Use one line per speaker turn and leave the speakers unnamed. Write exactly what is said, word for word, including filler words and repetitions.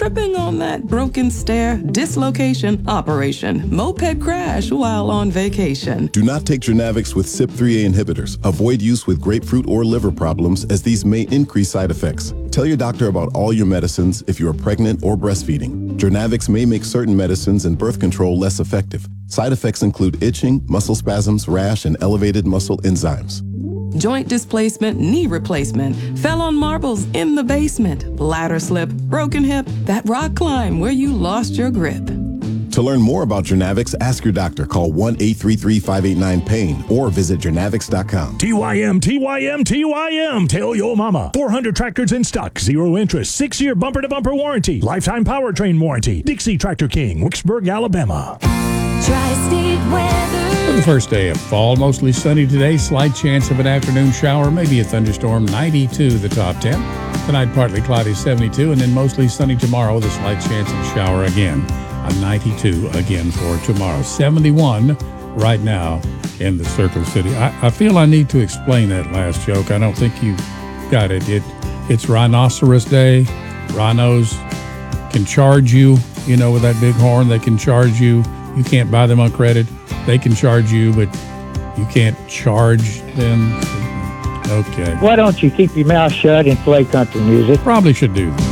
tripping on that broken stair, dislocation, operation, moped crash while on vacation.
Do not take Jernavix with C Y P three A inhibitors. Avoid use with grapefruit or liver problems, as these may increase side effects. Tell your doctor about all your medicines if you are pregnant or breastfeeding. Jernavix may make certain medicines and birth control less effective. Side effects include itching, muscle spasms, rash, and elevated muscle enzymes.
Joint displacement, knee replacement, fell on marbles in the basement, ladder slip, broken hip, that rock climb where you lost your grip.
To learn more about Jernavix, ask your doctor. Call one eight three three, five eight nine, pain or visit Jernavix dot com.
T Y M, T Y M, T Y M. Tell your mama. four hundred tractors in stock, zero interest, six-year bumper-to-bumper warranty, lifetime powertrain warranty. Dixie Tractor King, Wicksburg, Alabama.
Tri-State weather.
For the first day of fall, mostly sunny today, slight chance of an afternoon shower, maybe a thunderstorm, ninety-two the top ten. Tonight, partly cloudy, seventy-two, and then mostly sunny tomorrow with a slight chance of shower again. A ninety-two again for tomorrow. seventy-one right now in the Circle City. I, I feel I need to explain that last joke. I don't think you got it. It it's Rhinoceros Day. Rhinos can charge you, you know, with that big horn. They can charge you. You can't buy them on credit. They can charge you, but you can't charge them. Okay.
Why don't you keep your mouth shut and play country music?
Probably should do that.